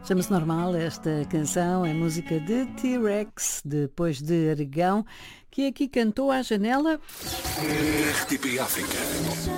Chama-se Normal esta canção, é música de T-Rex, depois de Aragão, que aqui cantou à janela. RTP África.